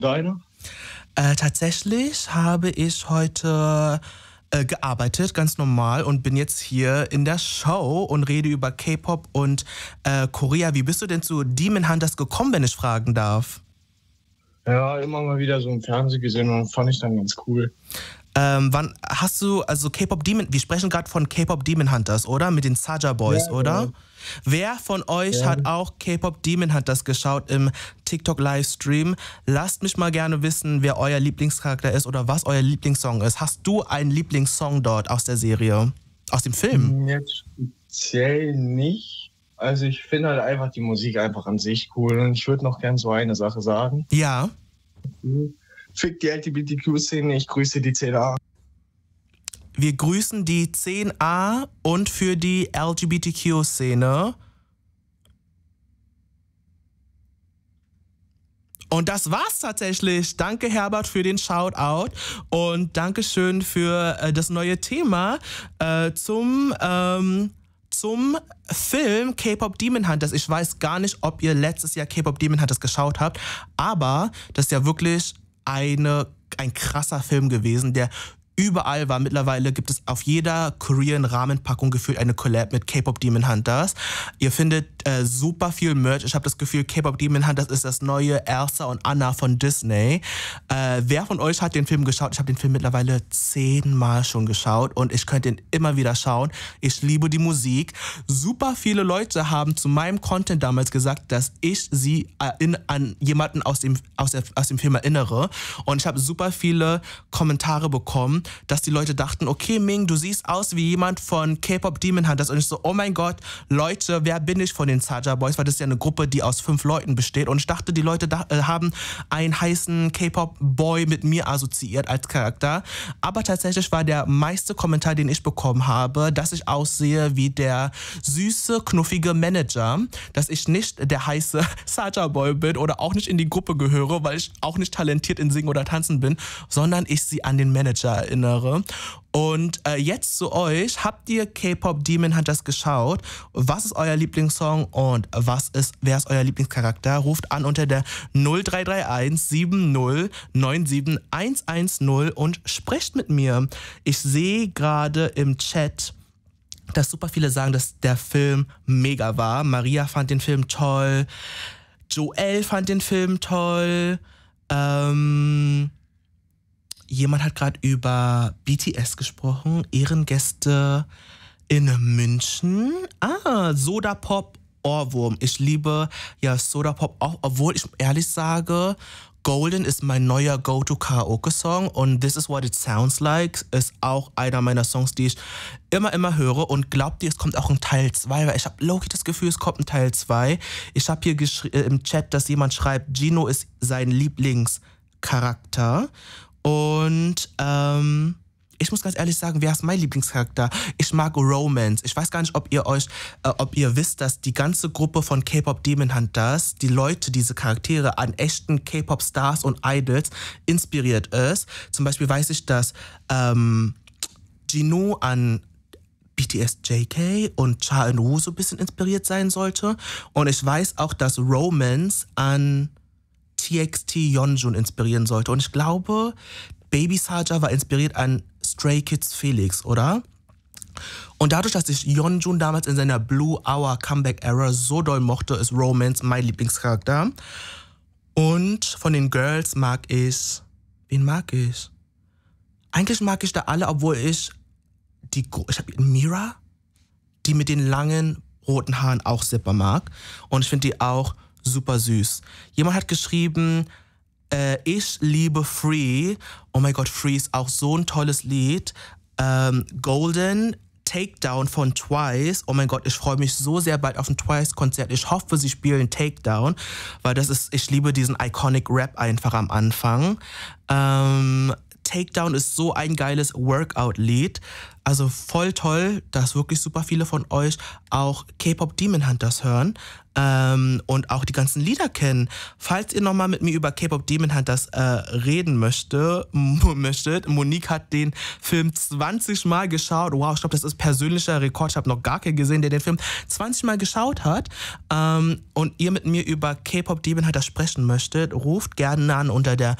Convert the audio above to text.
Deine? Tatsächlich habe ich heute gearbeitet, ganz normal, und bin jetzt hier in der Show und rede über K-Pop und Korea. Wie bist du denn zu Demon Hunters gekommen, wenn ich fragen darf? Ja, immer mal wieder so im Fernsehen gesehen und fand ich dann ganz cool. Wann hast du, also K-Pop Demon, wir sprechen gerade von K-Pop Demon Hunters, oder? Mit den Saja Boys, Ja, oder? genau. Wer von euch Ja. hat auch K-Pop Demon Hunters geschaut im TikTok-Livestream? Lasst mich mal gerne wissen, wer euer Lieblingscharakter ist oder was euer Lieblingssong ist. Hast du einen Lieblingssong dort aus der Serie? Aus dem Film? Jetzt speziell nicht. Also ich finde halt einfach die Musik einfach an sich cool und ich würde noch gern so eine Sache sagen. Ja. Fick die LGBTQ-Szene, ich grüße die 10a. Wir grüßen die 10a und für die LGBTQ-Szene. Und das war's tatsächlich. Danke, Herbert, für den Shoutout und Dankeschön für das neue Thema zum Film K-Pop Demon Hunters. Ich weiß gar nicht, ob ihr letztes Jahr K-Pop Demon Hunters geschaut habt, aber das ist ja wirklich ein krasser Film gewesen, der überall war. Mittlerweile gibt es auf jeder Korean-Rahmenpackung gefühlt eine Collab mit K-Pop Demon Hunters. Ihr findet super viel Merch. Ich habe das Gefühl, K-Pop Demon Hunters ist das neue Elsa und Anna von Disney. Wer von euch hat den Film geschaut? Ich habe den Film mittlerweile 10-mal schon geschaut und ich könnte ihn immer wieder schauen. Ich liebe die Musik. Super viele Leute haben zu meinem Content damals gesagt, dass ich sie an jemanden aus dem Film erinnere. Und ich habe super viele Kommentare bekommen, dass die Leute dachten, okay, Ming, du siehst aus wie jemand von K-Pop Demon Hunters. Und ich so, oh mein Gott, Leute, wer bin ich von den Saja Boys? Weil das ist ja eine Gruppe, die aus 5 Leuten besteht. Und ich dachte, die Leute haben einen heißen K-Pop-Boy mit mir assoziiert als Charakter. Aber tatsächlich war der meiste Kommentar, den ich bekommen habe, dass ich aussehe wie der süße, knuffige Manager. Dass ich nicht der heiße Saja Boy bin oder auch nicht in die Gruppe gehöre, weil ich auch nicht talentiert in Singen oder Tanzen bin, sondern ich sie an den Manager erinnere. Und jetzt zu euch. Habt ihr K-Pop Demon Hunters geschaut? Was ist euer Lieblingssong und wer ist euer Lieblingscharakter? Ruft an unter der 0331 70 97 110 und sprecht mit mir. Ich sehe gerade im Chat, dass super viele sagen, dass der Film mega war. Maria fand den Film toll. Joel fand den Film toll. Jemand hat gerade über BTS gesprochen, Ehrengäste in München. Sodapop, Ohrwurm. Ich liebe ja Sodapop auch, obwohl ich ehrlich sage, Golden ist mein neuer Go-To-Karaoke-Song und This Is What It Sounds Like ist auch einer meiner Songs, die ich immer höre. Und glaubt ihr, es kommt auch ein Teil 2? Weil ich habe low-key das Gefühl, es kommt ein Teil 2. Ich habe hier im Chat, dass jemand schreibt, Gino ist sein Lieblingscharakter. Und ich muss ganz ehrlich sagen, wer ist mein Lieblingscharakter? Ich mag Romance. Ich weiß gar nicht, ob ihr wisst, dass die ganze Gruppe von K-Pop Demon Hunters, die Leute, diese Charaktere an echten K-Pop-Stars und Idols inspiriert ist. Zum Beispiel weiß ich, dass Jinu an BTS JK und Cha Eun-woo so ein bisschen inspiriert sein sollte. Und ich weiß auch, dass Romance an TXT Yeonjun inspirieren sollte. Und ich glaube, Baby Saja war inspiriert an Stray Kids Felix, oder? Und dadurch, dass ich Yeonjun damals in seiner Blue Hour Comeback Era so doll mochte, ist Romance mein Lieblingscharakter. Und von den Girls wen mag ich? Eigentlich mag ich da alle, obwohl ich habe Mira, die mit den langen roten Haaren auch super mag. Und ich finde die auch super süß. Jemand hat geschrieben, ich liebe Free. Oh mein Gott, Free ist auch so ein tolles Lied. Golden, Takedown von Twice. Oh mein Gott, ich freue mich so sehr bald auf ein Twice-Konzert. Ich hoffe, sie spielen Takedown, weil ich liebe diesen iconic Rap einfach am Anfang. Takedown ist so ein geiles Workout-Lied. Also voll toll, dass wirklich super viele von euch auch K-Pop Demon Hunters hören und auch die ganzen Lieder kennen. Falls ihr nochmal mit mir über K-Pop Demon Hunters reden möchtet, Monique hat den Film 20 Mal geschaut. Wow, ich glaube, das ist persönlicher Rekord. Ich habe noch gar keinen gesehen, der den Film 20 Mal geschaut hat. Und ihr mit mir über K-Pop Demon Hunters sprechen möchtet, ruft gerne an unter der